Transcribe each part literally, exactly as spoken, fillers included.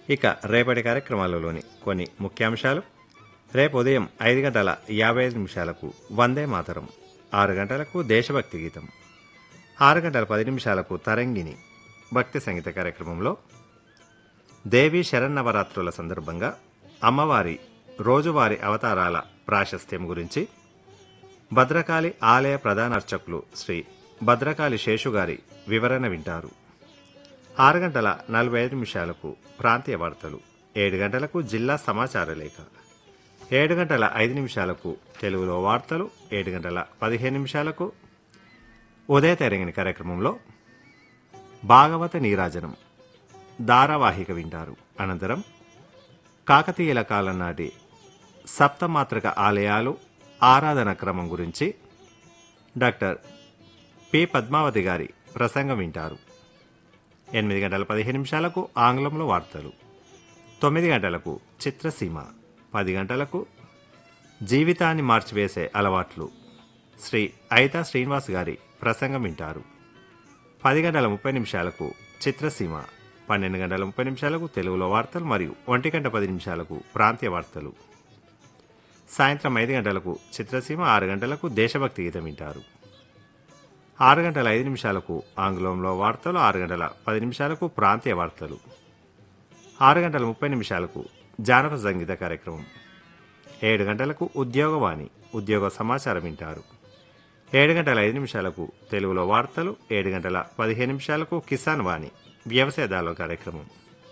ఇక రేపటి కార్యక్రమాలలోని కొన్ని ముఖ్యాంశాలు. రేపు ఉదయం ఐదు గంటల యాభై ఐదు నిమిషాలకు వందే మాతరం, ఆరు గంటలకు దేశభక్తి గీతం, ఆరు గంటల పది నిమిషాలకు తరంగిణి భక్తి సంగీత కార్యక్రమంలో దేవీ శరన్నవరాత్రుల సందర్భంగా అమ్మవారి రోజువారీ అవతారాల ప్రాశస్త్యం గురించి భద్రకాళి ఆలయ ప్రధాన అర్చకులు శ్రీ భద్రకాళి శేషుగారి వివరణ వింటారు. ఆరు గంటల నలభై ఐదు నిమిషాలకు ప్రాంతీయ వార్తలు, ఏడు గంటలకు జిల్లా సమాచార లేఖ, ఏడు గంటల ఐదు నిమిషాలకు తెలుగులో వార్తలు, ఏడు గంటల పదిహేను నిమిషాలకు ఉదయ తెరంగిణి కార్యక్రమంలో భాగవత నీరాజనం ధారావాహిక వింటారు. అనంతరం కాకతీయుల కాలం నాటి సప్తమాతృక ఆలయాలు ఆరాధన క్రమం గురించి డాక్టర్ పి పద్మావతి గారి ప్రసంగం వింటారు. ఎనిమిది గంటల పదిహేను నిమిషాలకు ఆంగ్లంలో వార్తలు, తొమ్మిది గంటలకు చిత్రసీమ, పది గంటలకు జీవితాన్ని మార్చివేసే అలవాట్లు శ్రీ ఐతా శ్రీనివాస్ గారి ప్రసంగం వింటారు. పది గంటల ముప్పై నిమిషాలకు చిత్రసీమ, పన్నెండు గంటల ముప్పై నిమిషాలకు తెలుగులో వార్తలు మరియు ఒంటి గంట పది నిమిషాలకు ప్రాంతీయ వార్తలు. సాయంత్రం ఐదు గంటలకు చిత్రసీమ, ఆరు గంటలకు దేశభక్తి గీతం వింటారు. ఆరు గంటల ఐదు నిమిషాలకు ఆంగ్లంలో వార్తలు, ఆరు గంటల పది నిమిషాలకు ప్రాంతీయ వార్తలు, ఆరు గంటల ముప్పై నిమిషాలకు జానపద సంగీత కార్యక్రమం, ఏడు గంటలకు ఉద్యోగవాణి ఉద్యోగ సమాచారం వింటారు. ఏడు గంటల ఐదు నిమిషాలకు తెలుగులో వార్తలు, ఏడు గంటల పదిహేను నిమిషాలకు కిసాన్ వాణి వ్యవసాయదారుల కార్యక్రమం,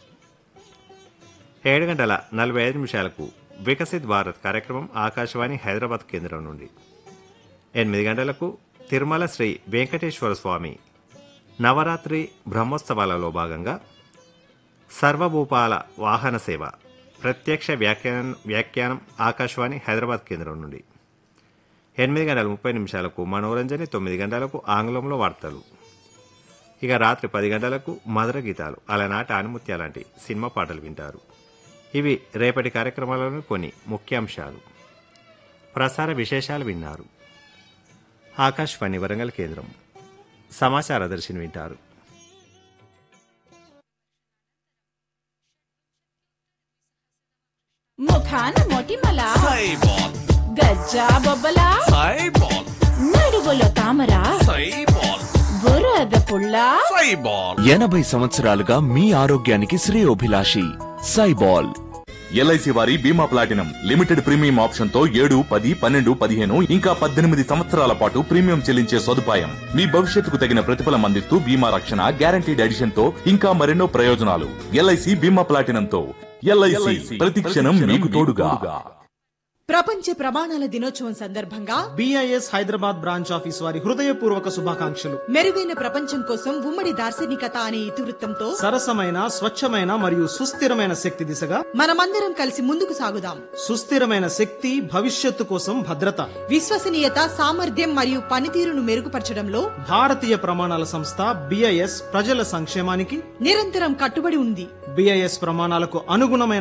ఏడు గంటల నలభై ఐదు నిమిషాలకు వికసిత్ భారత్ కార్యక్రమం ఆకాశవాణి హైదరాబాద్ కేంద్రం నుండి. ఎనిమిది గంటలకు తిరుమల శ్రీ వెంకటేశ్వర స్వామి నవరాత్రి బ్రహ్మోత్సవాలలో భాగంగా సర్వభూపాల వాహన సేవ ప్రత్యక్ష వ్యాఖ్యానం వ్యాఖ్యానం ఆకాశవాణి హైదరాబాద్ కేంద్రం నుండి. ఎనిమిది గంటల ముప్పై నిమిషాలకు మనోరంజని, తొమ్మిది గంటలకు ఆంగ్లంలో వార్తలు. ఇక రాత్రి పది గంటలకు మధుర గీతాలు, అలనాటి ఆనిముత్య లాంటి సినిమా పాటలు వింటారు. ఇవి రేపటి కార్యక్రమాలలోని కొన్ని ముఖ్యాంశాలు. ప్రసార విశేషాలు విన్నారు. ఆకాశవాణి వరంగల్ కేంద్రం సమాచార దర్శిని వింటారు. ముఖాన మొటిమల సైబాల్, గజ్జా బొబ్బల సైబాల్, నడుగులో తామర సైబాల్, బురద పుల్ల సైబాల్. ఎనభై సంవత్సరాలుగా మీ ఆరోగ్యానికి శ్రేయోభిలాషి సైబాల్. ఎల్ఐసి వారి బీమా ప్లాటినం లిమిటెడ్ ప్రీమియం ఆప్షన్ తో ఏడు, పది, పన్నెండు, పదిహేను ఇంకా పద్దెనిమిది సంవత్సరాల పాటు ప్రీమియం చెల్లించే సదుపాయం. మీ భవిష్యత్తుకు తగిన ప్రతిఫలం అందిస్తూ బీమా రక్షణ, గ్యారంటీడ్ ఎడిషన్ తో ఇంకా మరెన్నో ప్రయోజనాలు. ఎల్ఐసి బీమా ప్లాటినంతో ఎల్ఐసి ప్రతి క్షణం మీకు తోడుగా. ప్రపంచ ప్రమాణాల దినోత్సవం సందర్భంగా బిఐఎస్ హైదరాబాద్ బ్రాంచ్ ఆఫీస్ వారి హృదయపూర్వక శుభాకాంక్షలు. మెరుగైన ప్రపంచం కోసం ఉమ్మడి దార్శనికత అనే ఇతివృత్తంతో సరసమైన, స్వచ్ఛమైన మరియు సుస్థిరమైన శక్తి దిశగా మనమందరం కలిసి ముందుకు సాగుదాం. సుస్థిరమైన శక్తి భవిష్యత్తు కోసం భద్రత, విశ్వసనీయత, సామర్థ్యం మరియు పనితీరును మెరుగుపరచడంలో భారతీయ ప్రమాణాల సంస్థ బిఐఎస్ ప్రజల సంక్షేమానికి నిరంతరం కట్టుబడి ఉంది. బిఐఎస్ ప్రమాణాలకు అనుగుణమైన